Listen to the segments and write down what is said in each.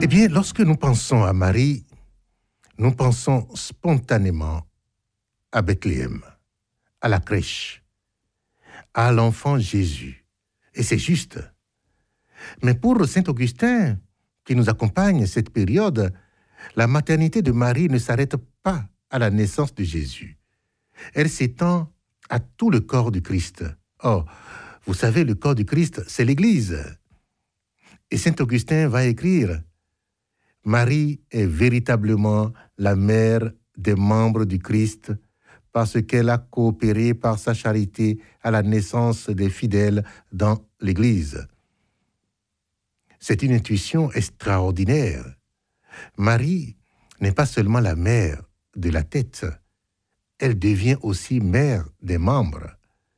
Eh bien, lorsque nous pensons à Marie, nous pensons spontanément à Bethléem, à la crèche, à l'enfant Jésus. Et c'est juste. Mais pour saint Augustin, qui nous accompagne cette période, la maternité de Marie ne s'arrête pas à la naissance de Jésus. Elle s'étend à tout le corps du Christ. Or, vous savez, le corps du Christ, c'est l'Église. Et saint Augustin va écrire « Marie est véritablement la mère des membres du Christ parce qu'elle a coopéré par sa charité à la naissance des fidèles dans l'Église. » C'est une intuition extraordinaire. Marie n'est pas seulement la mère de la tête, elle devient aussi mère des membres.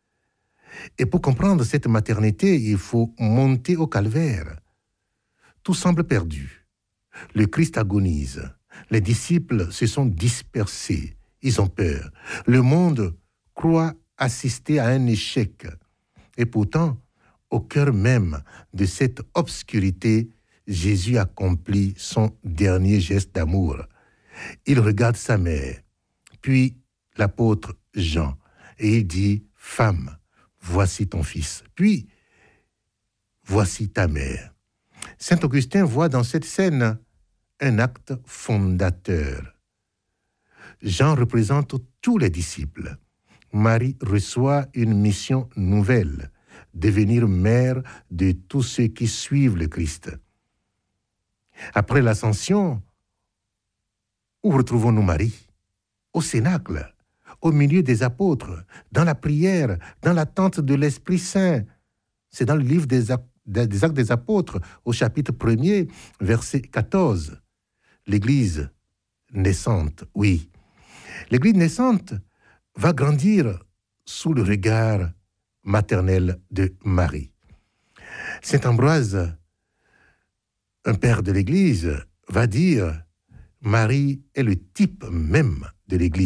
Et pour comprendre cette maternité, il faut monter au calvaire. Tout semble perdu. Le Christ agonise. Les disciples se sont dispersés. Ils ont peur. Le monde croit assister à un échec. Et pourtant, au cœur même de cette obscurité, Jésus accomplit son dernier geste d'amour. Il regarde sa mère, puis l'apôtre Jean, et il dit « Femme, voici ton fils. » Puis, « Voici ta mère. » Saint Augustin voit dans cette scène un acte fondateur. Jean représente tous les disciples. Marie reçoit une mission nouvelle, devenir mère de tous ceux qui suivent le Christ. Après l'ascension, où retrouvons-nous Marie? Au cénacle, au milieu des apôtres, dans la prière, dans l'attente de l'Esprit Saint. C'est dans le livre des Actes des Apôtres, au chapitre 1er, verset 14. L'Église naissante, oui. L'Église naissante va grandir sous le regard maternel de Marie. Saint Ambroise, un père de l'Église, va dire « Marie est le type même de l'Église ».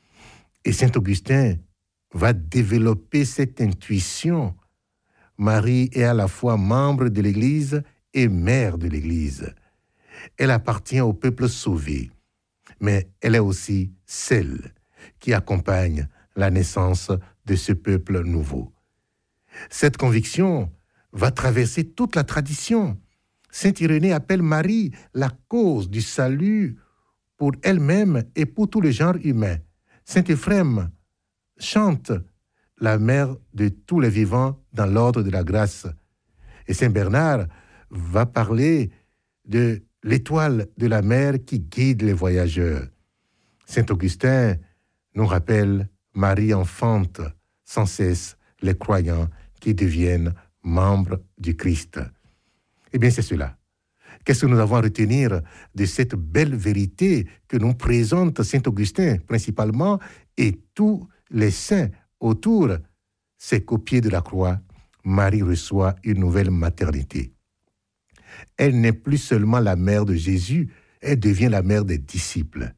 Et Saint Augustin va développer cette intuition. Marie est à la fois membre de l'Église et mère de l'Église. Elle appartient au peuple sauvé, mais elle est aussi celle qui accompagne la naissance de ce peuple nouveau. Cette conviction va traverser toute la tradition. Saint Irénée appelle Marie la cause du salut pour elle-même et pour tout le genre humain. Saint Éphrem chante la mère de tous les vivants dans l'ordre de la grâce. Et Saint Bernard va parler de l'étoile de la mer qui guide les voyageurs. Saint Augustin nous rappelle Marie enfante sans cesse les croyants qui deviennent membres du Christ. Eh bien, c'est cela. Qu'est-ce que nous avons à retenir de cette belle vérité que nous présente Saint Augustin principalement et tous les saints autour? C'est qu'au pied de la croix, Marie reçoit une nouvelle maternité. Elle n'est plus seulement la mère de Jésus, elle devient la mère des disciples.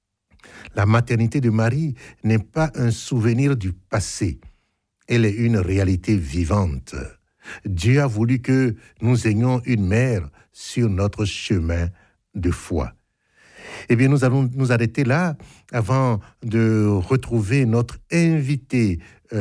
La maternité de Marie n'est pas un souvenir du passé, elle est une réalité vivante. Dieu a voulu que nous ayons une mère sur notre chemin de foi. Eh bien, nous allons nous arrêter là avant de retrouver notre invité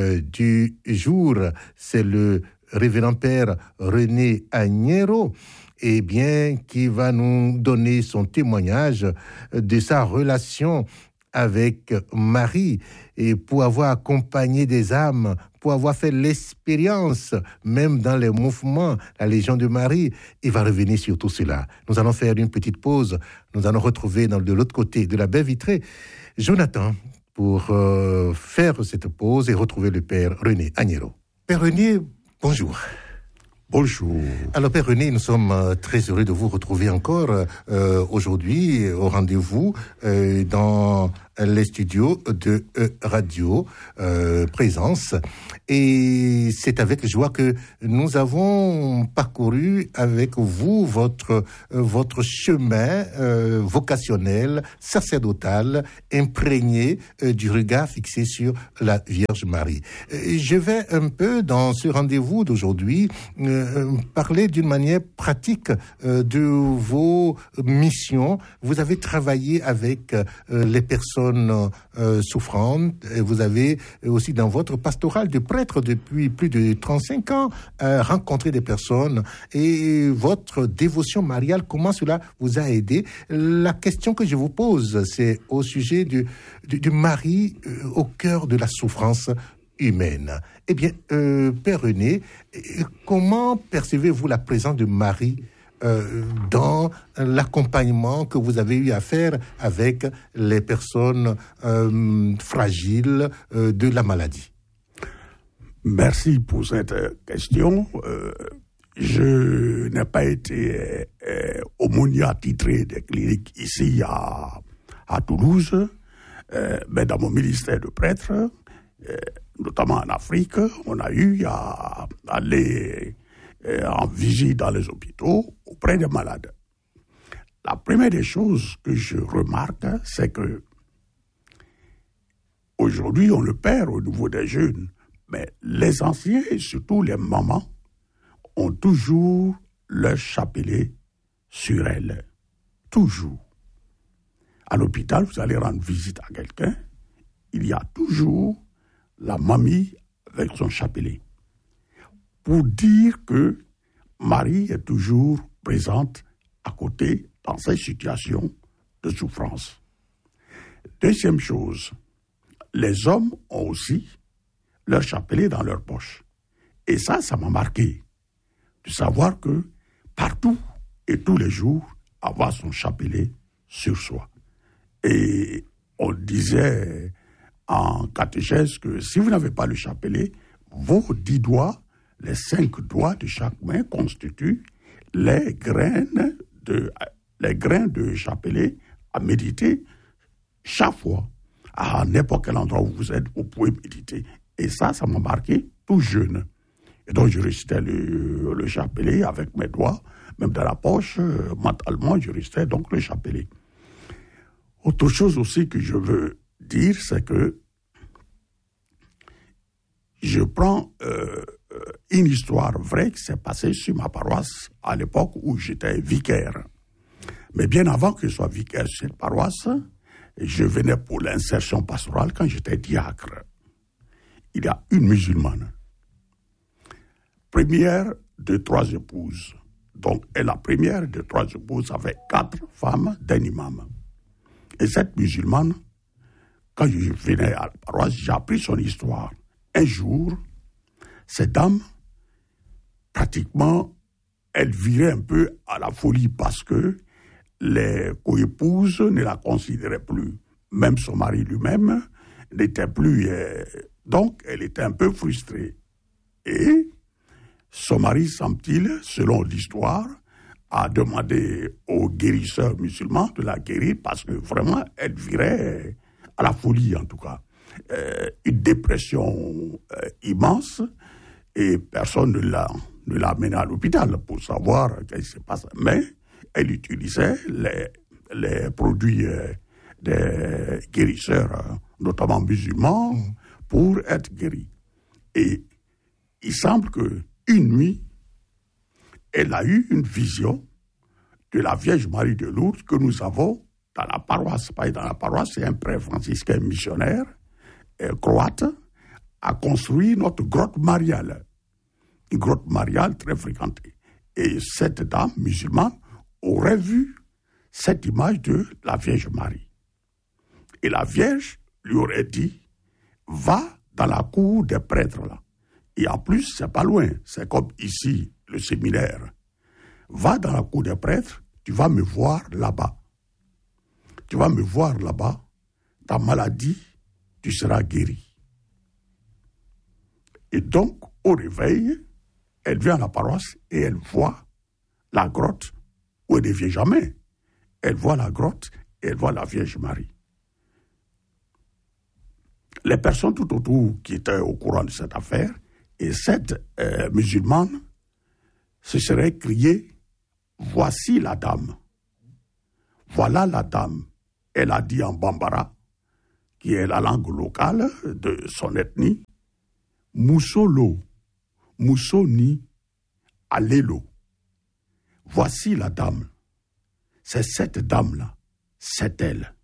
du jour. C'est le révérend père René Agnero, eh bien, qui va nous donner son témoignage de sa relation avec Marie et pour avoir accompagné des âmes, pour avoir fait l'expérience, même dans les mouvements, la Légion de Marie. Il va revenir sur tout cela. Nous allons faire une petite pause. Nous allons retrouver de l'autre côté de la baie vitrée Jonathan pour faire cette pause et retrouver le père René Agnero. Père René, bonjour. Bonjour. Alors, Père René, nous sommes très heureux de vous retrouver encore aujourd'hui au rendez-vous dans les studios de Radio Présence. Et c'est avec joie que nous avons parcouru avec vous votre chemin vocationnel, sacerdotal, imprégné du regard fixé sur la Vierge Marie. Je vais un peu, dans ce rendez-vous d'aujourd'hui, parler d'une manière pratique de vos missions. Vous avez travaillé avec les personnes souffrantes. Vous avez aussi, dans votre pastoral de prêtre depuis plus de 35 ans, rencontré des personnes. Et votre dévotion mariale, comment cela vous a aidé? La question que je vous pose, c'est au sujet du Marie au cœur de la souffrance humaine. Eh bien, Père René, comment percevez-vous la présence de Marie dans l'accompagnement que vous avez eu à faire avec les personnes fragiles de la maladie? Merci pour cette question. Je n'ai pas été aumônier attitré des cliniques ici à Toulouse, mais dans mon ministère de prêtre, notamment en Afrique, on a eu à aller en visite dans les hôpitaux auprès des malades. La première des choses que je remarque, c'est que aujourd'hui, on le perd au niveau des jeunes, mais les anciens et surtout les mamans ont toujours leur chapelet sur elles. Toujours. À l'hôpital, vous allez rendre visite à quelqu'un, il y a toujours la mamie avec son chapelet. Pour dire que Marie est toujours présente à côté dans ces situations de souffrance. Deuxième chose, les hommes ont aussi leur chapelet dans leur poche. Et ça m'a marqué de savoir que partout et tous les jours, avoir son chapelet sur soi. Et on disait en catéchèse que si vous n'avez pas le chapelet, vos 10 doigts, les 5 doigts de chaque main constituent les grains de chapelet à méditer chaque fois. À n'importe quel endroit où vous êtes, vous pouvez méditer. Et ça m'a marqué tout jeune. Et donc je récitais le chapelet avec mes doigts, même dans la poche, mentalement, je récitais donc le chapelet. Autre chose aussi que je veux dire, c'est que je prends une histoire vraie qui s'est passée sur ma paroisse à l'époque où j'étais vicaire. Mais bien avant que je sois vicaire sur cette paroisse, je venais pour l'insertion pastorale quand j'étais diacre. Il y a une musulmane, première de 3 épouses. Donc, et la première de 3 épouses avait 4 femmes d'un imam. Et cette musulmane, quand je venais à la paroisse, j'ai appris son histoire. Un jour, cette dame, pratiquement, elle virait un peu à la folie parce que les coépouses ne la considéraient plus. Même son mari lui-même n'était plus... donc, elle était un peu frustrée. Et son mari, semble-t-il, selon l'histoire, a demandé aux guérisseurs musulmans de la guérir parce que vraiment, elle virait à la folie, en tout cas. Une dépression immense et personne ne l'a amenée à l'hôpital pour savoir ce qui se passe. Mais elle utilisait les produits des guérisseurs, notamment musulmans, pour être guérie. Et il semble qu'une nuit, elle a eu une vision de la Vierge Marie de Lourdes que nous avons dans la paroisse. Pas dans la paroisse, c'est un prêtre franciscain missionnaire croate a construit notre grotte mariale. Une grotte mariale très fréquentée. Et cette dame musulmane aurait vu cette image de la Vierge Marie. Et la Vierge lui aurait dit, va dans la cour des prêtres là. Et en plus, c'est pas loin, c'est comme ici, le séminaire. Va dans la cour des prêtres, tu vas me voir là-bas. Tu vas me voir là-bas, ta maladie, tu seras guéri. Et donc, au réveil, elle vient à la paroisse et elle voit la grotte où elle ne vient jamais. Elle voit la grotte et elle voit la Vierge Marie. les personnes tout autour qui étaient au courant de cette affaire, et cette musulmane se serait criée « Voici la dame ». Voilà la dame. Elle a dit en bambara, qui est la langue locale de son ethnie, Moussolo, Moussoni, Allélo. Voici la dame. C'est cette dame-là. C'est elle.